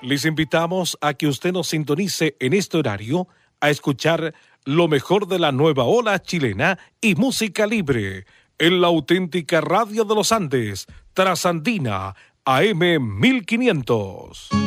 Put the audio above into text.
Les invitamos a que usted nos sintonice en este horario a escuchar lo mejor de la nueva ola chilena y música libre en la auténtica radio de los Andes, Trasandina, AM 1500.